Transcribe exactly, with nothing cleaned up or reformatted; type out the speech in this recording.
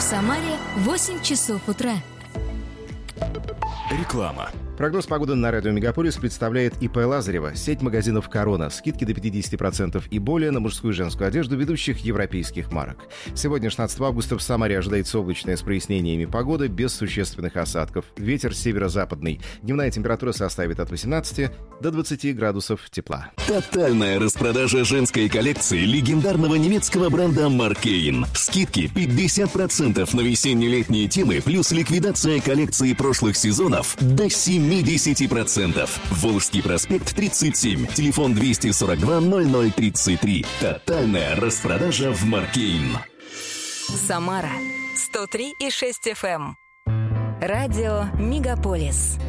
Самаре восемь часов утра. Реклама. Прогноз погоды на радио «Мегаполис» представляет ИП Лазарева. Сеть магазинов «Корона». Скидки до пятьдесят процентов и более на мужскую и женскую одежду ведущих европейских марок. Сегодня, шестнадцатого августа, в Самаре ожидается облачная с прояснениями погода без существенных осадков. Ветер северо-западный. Дневная температура составит от восемнадцати до двадцати градусов тепла. Тотальная распродажа женской коллекции легендарного немецкого бренда Маркейн. Скидки пятьдесят процентов на весенне-летние темы плюс ликвидация коллекции прошлых сезонов до семидесяти процентов. Волжский проспект тридцать семь. Телефон двести сорок два ноль ноль тридцать три. Тотальная распродажа в Маркейн. Самара сто три и шесть эф эм. Радио «Мегаполис».